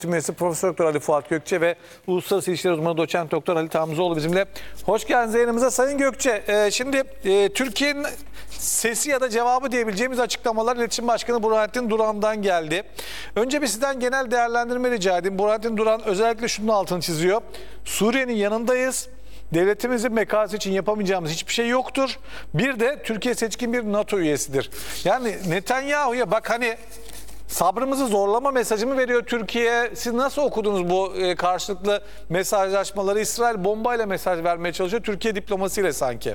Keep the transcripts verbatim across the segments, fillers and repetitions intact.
Üyesi Profesör Doktor Ali Fuat Gökçe ve Uluslararası İlişkiler Uzmanı Doçent Doktor Ali Tamzoğlu bizimle. Hoş geldiniz yayınımıza Sayın Gökçe. E, şimdi e, Türkiye'nin sesi ya da cevabı diyebileceğimiz açıklamalar İletişim Başkanı Burhanettin Duran'dan geldi. Önce bir sizden genel değerlendirme rica edeyim. Burhanettin Duran özellikle şunun altını çiziyor. Suriye'nin yanındayız. Devletimizin mekası için yapamayacağımız hiçbir şey yoktur. Bir de Türkiye seçkin bir NATO üyesidir. Yani Netanyahu'ya bak hani sabrımızı zorlama mesajı mı veriyor Türkiye? Siz nasıl okudunuz bu e, karşılıklı mesajlaşmaları? İsrail bombayla mesaj vermeye çalışıyor. Türkiye diplomasiyle sanki.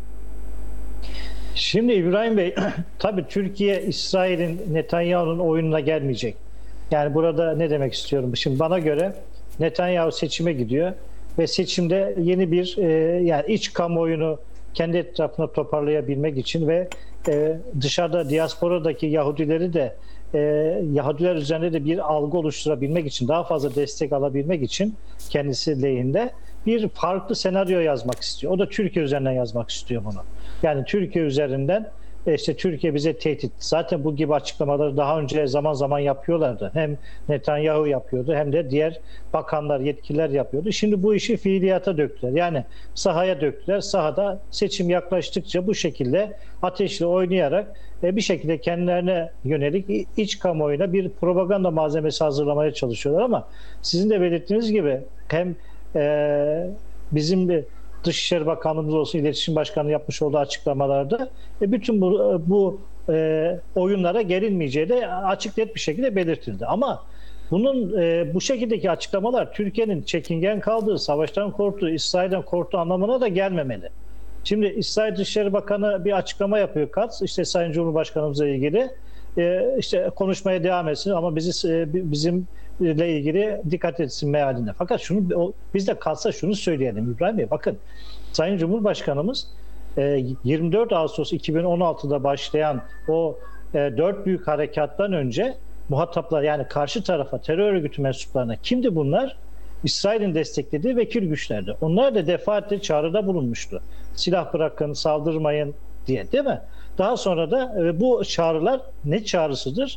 Şimdi İbrahim Bey, tabii Türkiye İsrail'in Netanyahu'nun oyununa gelmeyecek. Yani burada ne demek istiyorum? Şimdi bana göre Netanyahu seçime gidiyor ve seçimde yeni bir e, yani iç kamuoyunu kendi etrafına toparlayabilmek için ve e, dışarıda diasporadaki Yahudileri de e, Yahudiler üzerinde de bir algı oluşturabilmek için, daha fazla destek alabilmek için kendisi lehinde bir farklı senaryo yazmak istiyor. O da Türkiye üzerinden yazmak istiyor bunu. Yani Türkiye üzerinden işte Türkiye bize tehdit. Zaten bu gibi açıklamaları daha önce zaman zaman yapıyorlardı. Hem Netanyahu yapıyordu hem de diğer bakanlar, yetkililer yapıyordu. Şimdi bu işi fiiliyata döktüler. Yani sahaya döktüler. Sahada seçim yaklaştıkça bu şekilde ateşle oynayarak bir şekilde kendilerine yönelik iç kamuoyuna bir propaganda malzemesi hazırlamaya çalışıyorlar ama sizin de belirttiğiniz gibi hem e, bizim de Dışişleri Bakanlığımız olsun, İletişim Başkanı yapmış olduğu açıklamalarda e, bütün bu, bu e, oyunlara gelinmeyeceği de açık net bir şekilde belirtildi. Ama bunun e, bu şekildeki açıklamalar Türkiye'nin çekingen kaldığı, savaştan korktuğu, İsrail'den korktuğu anlamına da gelmemeli. Şimdi İsrail Dışişleri Bakanı bir açıklama yapıyor Katz, işte Sayın Cumhurbaşkanımızla ilgili e, işte konuşmaya devam etsin ama bizi e, bizim ile ilgili dikkat etsin mealinde. Fakat şunu biz de kalsa şunu söyleyelim İbrahim Bey. Bakın Sayın Cumhurbaşkanımız yirmi dört Ağustos iki bin on altıda başlayan o dört büyük harekattan önce muhataplar yani karşı tarafa terör örgütü mensuplarına kimdi bunlar? İsrail'in desteklediği vekil güçlerdi. Onlar da defaatle çağrıda bulunmuştu. Silah bırakın, saldırmayın diye değil mi? Daha sonra da bu çağrılar ne çağrısıdır?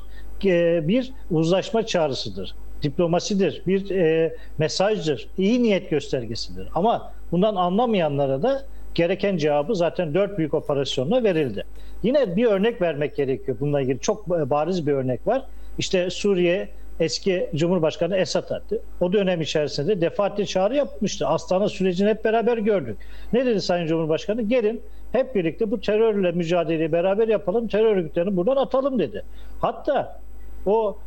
Bir uzlaşma çağrısıdır. Diplomasidir, bir e, mesajdır, iyi niyet göstergesidir. Ama bundan anlamayanlara da gereken cevabı zaten dört büyük operasyonla verildi. Yine bir örnek vermek gerekiyor bununla ilgili. Çok bariz bir örnek var. İşte Suriye eski Cumhurbaşkanı Esad attı. O dönem içerisinde defaatle çağrı yapmıştı. Astana sürecini hep beraber gördük. Ne dedi Sayın Cumhurbaşkanı? Gelin hep birlikte bu terörle mücadeleyi beraber yapalım, terör örgütlerini buradan atalım dedi. Hatta o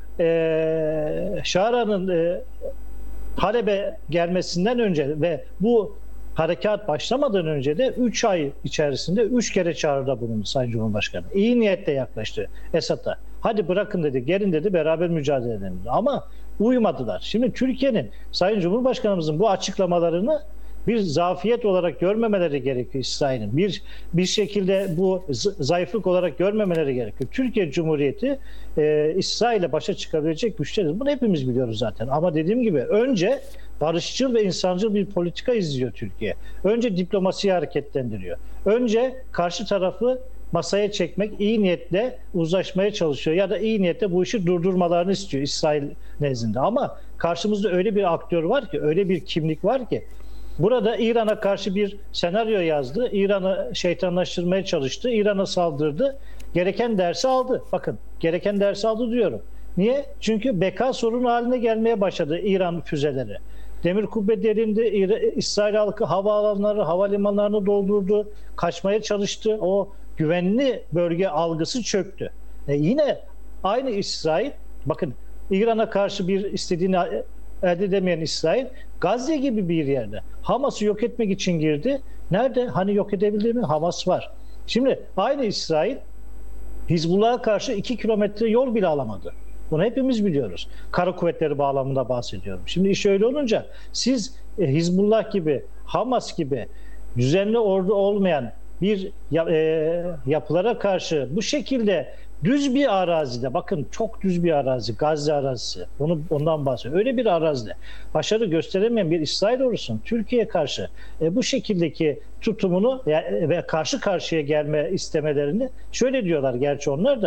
e, Şara'nın e, Halep'e gelmesinden önce ve bu harekat başlamadan önce de üç ay içerisinde üç kere çağrıda bulundu Sayın Cumhurbaşkanı. İyi niyetle yaklaştı Esad'a. Hadi bırakın dedi, gelin dedi, beraber mücadele edelim dedi. Ama uymadılar. Şimdi Türkiye'nin Sayın Cumhurbaşkanımızın bu açıklamalarını bir zafiyet olarak görmemeleri gerekiyor İsrail'in. Bir bir şekilde bu zayıflık olarak görmemeleri gerekiyor. Türkiye Cumhuriyeti e, İsrail'e başa çıkabilecek güçtedir. Bunu hepimiz biliyoruz zaten. Ama dediğim gibi önce barışçıl ve insancıl bir politika izliyor Türkiye. Önce diplomasiyi hareketlendiriyor. Önce karşı tarafı masaya çekmek, iyi niyetle uzlaşmaya çalışıyor ya da iyi niyetle bu işi durdurmalarını istiyor İsrail nezdinde. Ama karşımızda öyle bir aktör var ki, öyle bir kimlik var ki burada İran'a karşı bir senaryo yazdı. İran'ı şeytanlaştırmaya çalıştı. İran'a saldırdı. Gereken dersi aldı. Bakın gereken dersi aldı diyorum. Niye? Çünkü beka sorunu haline gelmeye başladı İran füzeleri. Demir kubbe delindi. İsrail halkı havaalanları, havalimanlarını doldurdu. Kaçmaya çalıştı. O güvenli bölge algısı çöktü. E yine aynı İsrail, bakın İran'a karşı bir istediğini elde edemeyen İsrail, Gazze gibi bir yerde Hamas'ı yok etmek için girdi. Nerede? Hani yok edebildi mi? Hamas var. Şimdi aynı İsrail Hizbullah'a karşı iki kilometre yol bile alamadı. Bunu hepimiz biliyoruz. Kara kuvvetleri bağlamında bahsediyorum. Şimdi iş öyle olunca siz e, Hizbullah gibi, Hamas gibi düzenli ordu olmayan bir e, yapılara karşı bu şekilde düz bir arazide, bakın çok düz bir arazi, Gazze arazisi, onu, ondan bahsediyorum. Öyle bir arazide başarı gösteremeyen bir İsrail ordusunun Türkiye'ye karşı e, bu şekildeki tutumunu ve karşı karşıya gelme istemelerini şöyle diyorlar, gerçi onlar da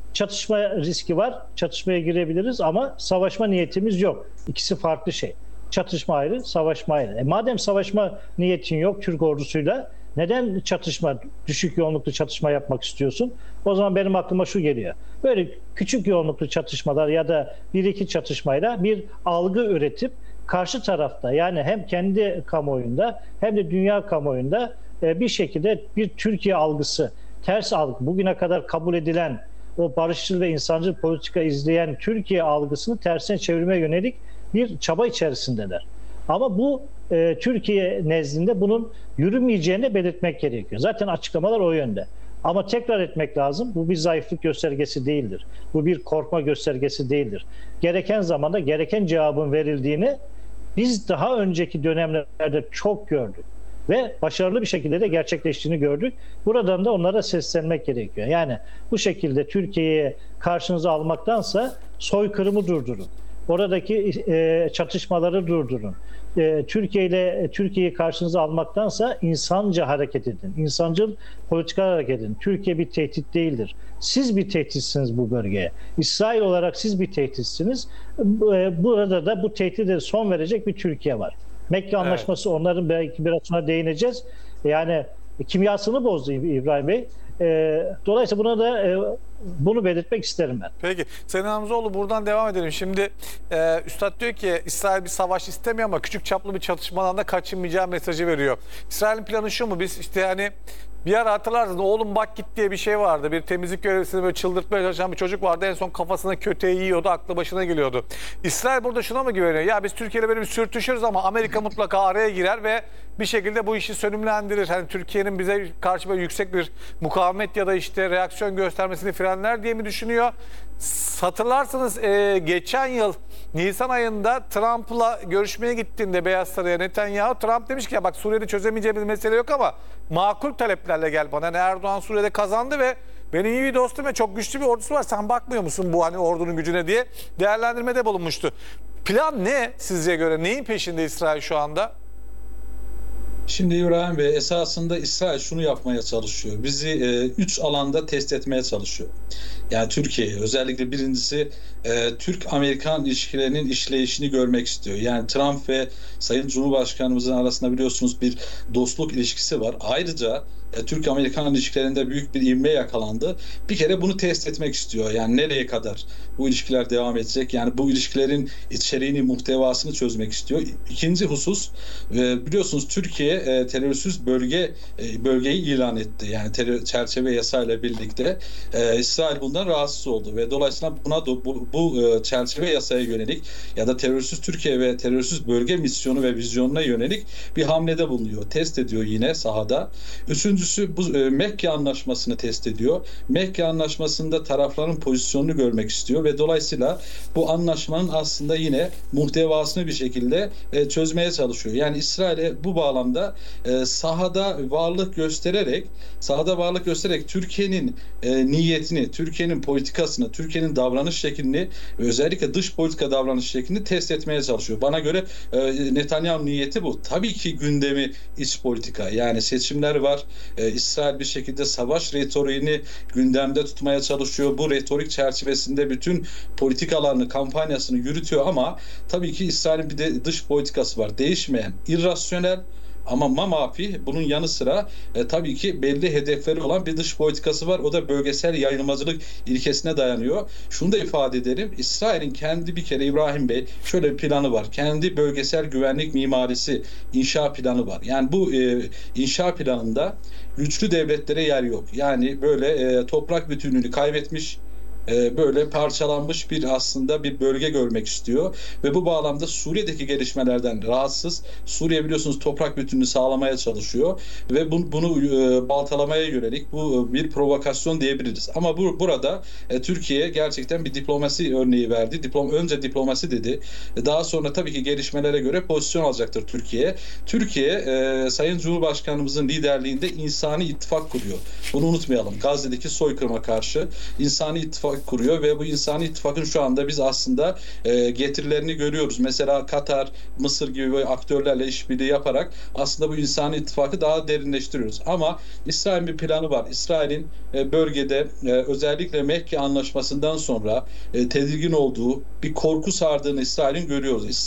çatışma riski var. Çatışmaya girebiliriz ama savaşma niyetimiz yok. İkisi farklı şey. Çatışma ayrı, savaşma ayrı. E madem savaşma niyetin yok Türk ordusuyla, neden çatışma, düşük yoğunluklu çatışma yapmak istiyorsun? O zaman benim aklıma şu geliyor. Böyle küçük yoğunluklu çatışmalar ya da bir iki çatışmayla bir algı üretip karşı tarafta, yani hem kendi kamuoyunda hem de dünya kamuoyunda bir şekilde bir Türkiye algısı, ters algı, bugüne kadar kabul edilen o barışçıl ve insancıl politika izleyen Türkiye algısını tersine çevirmeye yönelik bir çaba içerisindeler. Ama bu e, Türkiye nezdinde bunun yürümeyeceğini belirtmek gerekiyor. Zaten açıklamalar o yönde. Ama tekrar etmek lazım. Bu bir zayıflık göstergesi değildir. Bu bir korkma göstergesi değildir. Gereken zamanda gereken cevabın verildiğini biz daha önceki dönemlerde çok gördük. Ve başarılı bir şekilde de gerçekleştiğini gördük. Buradan da onlara seslenmek gerekiyor. Yani bu şekilde Türkiye'ye karşınıza almaktansa soykırımı durdurun. Oradaki e, çatışmaları durdurun. E, Türkiye ile Türkiye'yi karşınıza almaktansa insanca hareket edin. İnsancıl politikalar hareket edin. Türkiye bir tehdit değildir. Siz bir tehditsiniz bu bölgeye. İsrail olarak siz bir tehditsiniz. E, burada da bu tehdide son verecek bir Türkiye var. Mekke Anlaşması, evet, onların belki biraz sonra değineceğiz. Yani kimyasını bozdu İbrahim Bey. E, dolayısıyla buna da e, bunu belirtmek isterim ben. Peki. Sayın Hamzoğlu, buradan devam edelim. Şimdi e, Üstad diyor ki İsrail bir savaş istemiyor ama küçük çaplı bir çatışmadan da kaçınmayacağı mesajı veriyor. İsrail'in planı şu mu? Biz işte hani bir ara hatırlarsınız, oğlum bak git diye bir şey vardı. Bir temizlik görevlisini böyle çıldırtmaya çalışan bir çocuk vardı. En son kafasına köteği yiyordu, aklı başına geliyordu. İsrail burada şuna mı güveniyor? Ya biz Türkiye ile böyle bir sürtüşürüz ama Amerika mutlaka araya girer ve bir şekilde bu işi sönümlendirir. Hani Türkiye'nin bize karşı böyle yüksek bir mukavemet ya da işte reaksiyon göstermesini frenler diye mi düşünüyor? Hatırlarsanız e, geçen yıl Nisan ayında Trump'la görüşmeye gittiğinde Beyaz Saray'a Netanyahu, Trump demiş ki ya bak Suriye'de çözemeyeceğimiz mesele yok ama makul taleplerle gel bana. Yani Erdoğan Suriye'de kazandı ve benim iyi bir dostum ve çok güçlü bir ordusu var. Sen bakmıyor musun bu hani ordunun gücüne diye değerlendirmede bulunmuştu. Plan ne sizce göre? Neyin peşinde İsrail şu anda? Şimdi İbrahim Bey, esasında İsrail şunu yapmaya çalışıyor. Bizi e, üç alanda test etmeye çalışıyor. Yani Türkiye'yi özellikle birincisi e, Türk-Amerikan ilişkilerinin işleyişini görmek istiyor. Yani Trump ve Sayın Cumhurbaşkanımızın arasında biliyorsunuz bir dostluk ilişkisi var. Ayrıca e, Türk-Amerikan ilişkilerinde büyük bir ivme yakalandı. Bir kere bunu test etmek istiyor. Yani nereye kadar bu ilişkiler devam edecek? Yani bu ilişkilerin içeriğini, muhtevasını çözmek istiyor. İkinci husus, e, biliyorsunuz Türkiye e, terörsüz bölge e, bölgeyi ilan etti. Yani terör, çerçeve yasayla birlikte e, İsrail bundan rahatsız oldu ve dolayısıyla buna do, bu, bu e, çerçeve yasaya yönelik ya da terörsüz Türkiye ve terörsüz bölge misyonu ve vizyonuna yönelik bir hamlede bulunuyor. Test ediyor yine sahada. Üçüncüsü bu e, Mekke Anlaşması'nı test ediyor. Mekke Anlaşması'nda tarafların pozisyonunu görmek istiyor ve dolayısıyla bu anlaşmanın aslında yine muhtevasını bir şekilde e, çözmeye çalışıyor. Yani İsrail'e bu bağlamda e, sahada varlık göstererek sahada varlık göstererek Türkiye'nin e, niyetini, Türkiye'nin politikasını, Türkiye'nin davranış şeklini ve özellikle dış politika davranış şeklini test etmeye çalışıyor. Bana göre e, Netanyahu niyeti bu. Tabii ki gündemi iç politika. Yani seçimler var. E, İsrail bir şekilde savaş retoriğini gündemde tutmaya çalışıyor. Bu retorik çerçevesinde bütün politikalarını, kampanyasını yürütüyor ama tabii ki İsrail'in bir de dış politikası var. Değişmeyen, irrasyonel ama mamafi bunun yanı sıra e, tabii ki belli hedefleri olan bir dış politikası var. O da bölgesel yayılmacılık ilkesine dayanıyor. Şunu da ifade edelim. İsrail'in kendi bir kere İbrahim Bey şöyle bir planı var. Kendi bölgesel güvenlik mimarisi, inşa planı var. Yani bu e, inşa planında güçlü devletlere yer yok. Yani böyle e, toprak bütünlüğünü kaybetmiş, böyle parçalanmış bir aslında bir bölge görmek istiyor ve bu bağlamda Suriye'deki gelişmelerden rahatsız. Suriye biliyorsunuz toprak bütünlüğünü sağlamaya çalışıyor ve bu, bunu e, baltalamaya yönelik bu bir provokasyon diyebiliriz. Ama bu burada e, Türkiye gerçekten bir diplomasi örneği verdi. Diplom önce diplomasi dedi. E, daha sonra tabii ki gelişmelere göre pozisyon alacaktır Türkiye. Türkiye e, Sayın Cumhurbaşkanımızın liderliğinde insani ittifak kuruyor. Bunu unutmayalım. Gazze'deki soykırıma karşı insani ittifak ittifak kuruyor ve bu insani ittifakın şu anda biz aslında e, getirilerini görüyoruz. Mesela Katar, Mısır gibi böyle aktörlerle işbirliği yaparak aslında bu insani ittifakı daha derinleştiriyoruz. Ama İsrail'in bir planı var. İsrail'in e, bölgede e, özellikle Mekke Anlaşması'ndan sonra e, tedirgin olduğu bir korku sardığını İsrail'in görüyoruz. İsrail